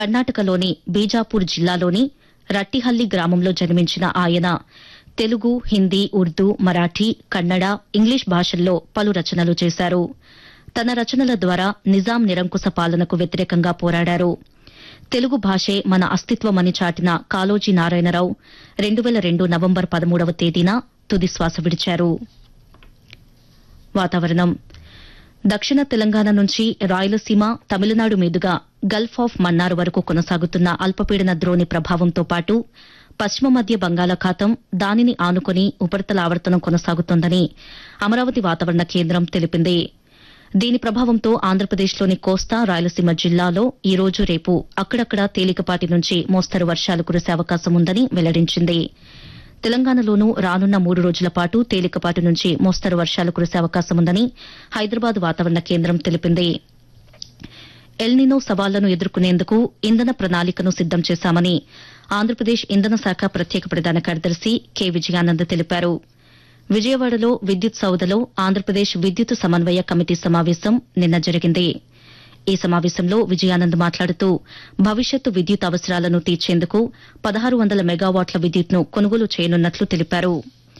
కర్ణాటకలోని బీజాపూర్ జిల్లాలోని రట్టిహల్లి గ్రామంలో జన్మించిన ఆయన తెలుగు, హిందీ, ఉర్దూ, మరాఠీ, కన్నడ, ఇంగ్లీష్ భాషల్లో పలు రచనలు చేశారు. తన రచనల ద్వారా నిజాం నిరంకుశ పాలనకు వ్యతిరేకంగా పోరాడారు. తెలుగు భాషే మన అస్తిత్వమని చాటిన కాళోజీ నారాయణరావు 2002 నవంబర్ 13వ తేదీన తుదిశ్వాస విడిచారు. వాతావరణం. దక్షిణ తెలంగాణ నుంచి రాయలసీమ, తమిళనాడు మీదుగా గల్ఫ్ ఆఫ్ మన్నార్ వరకు కొనసాగుతున్న అల్పపీడన ద్రోణి ప్రభావంతో పాటు పశ్చిమ మధ్య బంగాళాఖాతం, దానిని ఆనుకుని ఉపరితల ఆవర్తనం కొనసాగుతోందని అమరావతి వాతావరణ కేంద్రం తెలిపింది. దీని ప్రభావంతో ఆంధ్రప్రదేశ్లోని కోస్తా, రాయలసీమ జిల్లాలో ఈ రోజు, రేపు అక్కడక్కడా తేలికపాటి నుంచి మోస్తరు వర్షాలు కురిసే అవకాశం ఉందని వెల్లడించింది. తెలంగాణలోనూ రానున్న 3 రోజుల పాటు తేలికపాటి నుంచి మోస్తరు వర్షాలు కురిసే అవకాశం ఉందని హైదరాబాద్ వాతావరణ కేంద్రం తెలిపింది. ఎల్నినో సవాళ్లను ఎదుర్కొనేందుకు ఇంధన ప్రణాళికను సిద్దం చేశామని ఆంధ్రప్రదేశ్ ఇంధన శాఖ ప్రత్యేక ప్రధాన కార్యదర్శి కె విజయానంద్ తెలిపారు. విజయవాడలో విద్యుత్ సౌధలో ఆంధ్రప్రదేశ్ విద్యుత్ సమన్వయ కమిటీ సమావేశం నిన్న జరిగింది. ఈ సమావేశంలో విజయానంద్ మాట్లాడుతూ భవిష్యత్తు విద్యుత్ అవసరాలను తీర్చేందుకు 1600 మెగావాట్ల విద్యుత్ను కొనుగోలు చేయనున్నట్లు తెలిపారు.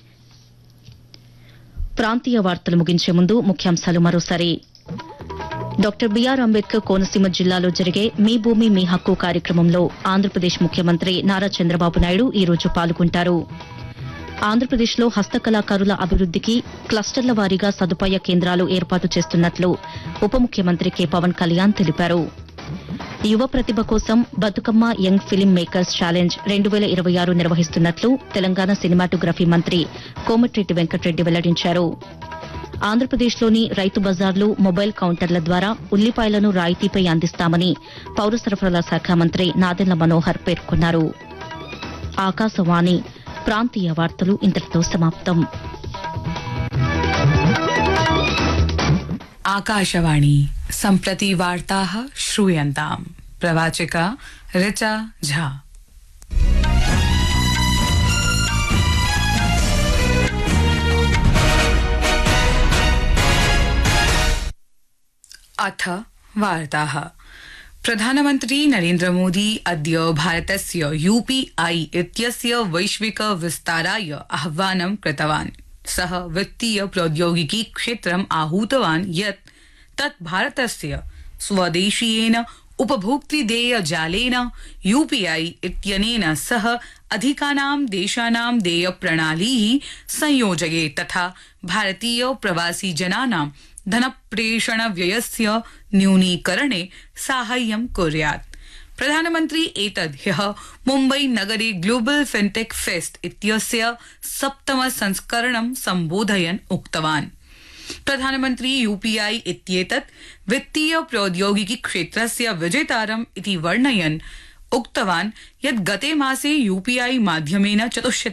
ప్రాంతీయ వార్తలు ముగించే ముందు ముఖ్యాంశాలు మరోసారి. డాక్టర్ బీఆర్ అంబేద్కర్ కోనసీమ జిల్లాలో జరిగే మీ భూమి మీ హక్కు కార్యక్రమంలో ఆంధ్రప్రదేశ్ ముఖ్యమంత్రి నారా చంద్రబాబు నాయుడు ఈ రోజు పాల్గొంటారు. ఆంధ్రప్రదేశ్లో హస్తకళాకారుల అభివృద్దికి క్లస్టర్ల వారీగా సదుపాయ కేంద్రాలు ఏర్పాటు చేస్తున్నట్లు ఉప ముఖ్యమంత్రి కె పవన్ కళ్యాణ్ తెలిపారు. యువ ప్రతిభ కోసం Bathukamma young film makers challenge 2026 నిర్వహిస్తున్నట్లు తెలంగాణ సినిమాటోగ్రఫీ మంత్రి కోమటిరెడ్డి వెంకటరెడ్డి వెల్లడించారు. ఆంధ్రప్రదేశ్లోని రైతు బజార్లు, మొబైల్ కౌంటర్ల ద్వారా ఉల్లిపాయలను రాయితీపై అందిస్తామని పౌర సరఫరాల శాఖ మంత్రి నాదెండ్ల మనోహర్ పేర్కొన్నారు. ఆకాశవాణి ప్రాంతీయ వార్తలు ఇంతటితో సమాప్తం. आकाशवाणी सम्प्रति वार्ताः श्रूयन्ताम्. प्रवाचिका ऋचा झा. अथ वार्ताः. प्रधानमन्त्री नरेन्द्र मोदी अद्य भारतस्य यूपीआई इत्यस्य वैश्विक विस्ताराय आह्वानं कृतवान्. सः वित्तीय प्रौद्योगिकी क्षेत्रम् आहूतवान् यत् तत् भारतस्य स्वदेशीयेन उपभोक्तृदेय जालेन यूपीआई इत्यनेन सह अधिकानां देशानां देय प्रणालीः संयोजयेत् तथा भारतीय प्रवासी जनानां धनप्रेषण व्ययस्य न्यूनीकरणे साहाय्यं कुर्यात्. प्रधानमन्त्री एतद् ह्यः मुम्बई नगरे ग्लोबल फिनटेक फेस्ट इत्यस्य 7th संस्करणं सम्बोधयन् उक्तवान्. प्रधानमन्त्री यूपीआई इत्येतत् वित्तीय प्रौद्योगिकी क्षेत्रस्य विजेतारम् इति वर्णयन् उक्तवान् यत् गते मासे यूपीआई माध्यमेन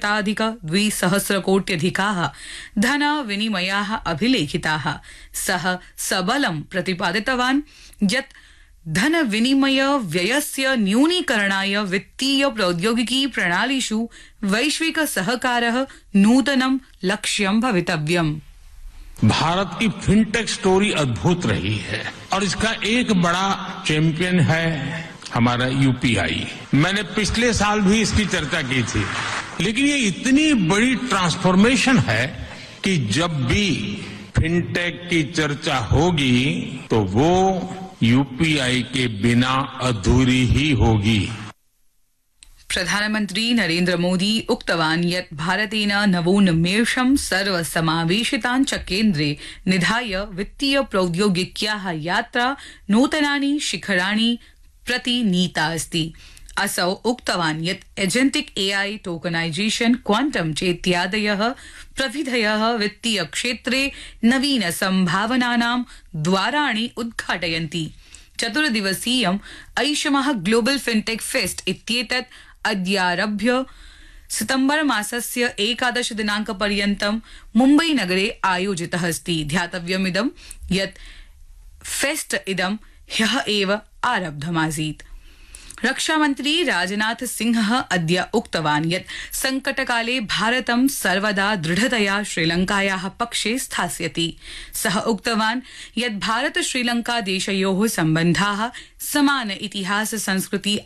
400,200 कोट्यधिकाः धन विनिमयाः अभिलेखिताः. सः सबलं प्रतिपादितवान् यत् धन विनिमय व्ययस्य न्यूनीकरणाय वित्तीय प्रौद्योगिकी प्रणालीषु वैश्विक सहकारः नूतनं लक्ष्यं भवितव्यम्. भारत की फिनटेक स्टोरी अद्भुत रही है और इसका एक बड़ा चैंपियन है हमारा यूपीआई. मैंने पिछले साल भी इसकी चर्चा की थी, लेकिन ये इतनी बड़ी ट्रांसफॉर्मेशन है कि जब भी फिनटेक की चर्चा होगी तो वो यूपीआई के बिना अधूरी ही होगी. प्रधानमन्त्री नरेन्द्र मोदी उक्तवान् यत् भारतेन नवोन्मेषं सर्वसमावेशितान् च केन्द्रे निधाय वित्तीय प्रौद्योगिक्याः यात्रा नूतनानि शिखराणि प्रति नीता अस्ति. असौ उक्तवान् यत् एजेन्टिक एआई, टोकनाइजेशन, क्वांटम चेत्यादयः प्रविधयः वित्तीय क्षेत्रे नवीन संभावनानां द्वाराणि उद्घाटयन्ति. 4 दिवसीयं ऐषमः ग्लोबल फिनटेक फेस्ट इत्येतत् अद्यारभ्य सितम्बर मासस्य 11 दिनाङ्कपर्यन्तं मुम्बई नगरे आयोजितः अस्ति. ध्यातव्यमिदं यत् फेस्ट इदं ह्यः एव आरब्धमासीत्. रक्षामन्त्री राजनाथ सिंहः अद्य उक्तवान् यत् संकटकाले भारतं सर्वदा दृढतया श्रीलंकायाः पक्षे स्थास्यति। सः उक्तवान् यत् भारत श्रीलंका देशयोः सम्बन्धाः समान इतिहास संस्कृति